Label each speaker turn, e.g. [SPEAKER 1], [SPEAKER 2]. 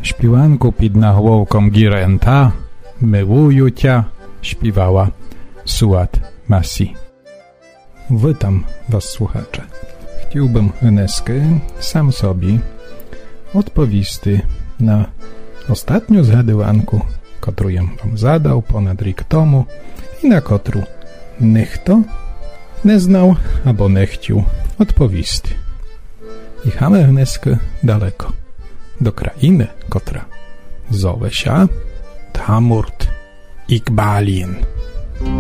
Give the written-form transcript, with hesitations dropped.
[SPEAKER 1] Śpiwanku pід nahłowką girenta, myłuju cia, śpiewała Suat Masi. Witam was, słuchacze. Chciałbym dneskę sam sobie odpowisty na ostatnią zgadywanku, którą wam zadał ponad rok temu i na którą nichto nie znał albo nie chciał odpowisty. I mamy dneskę daleko, do krainy, która zowe się Tamurt Iqbalin.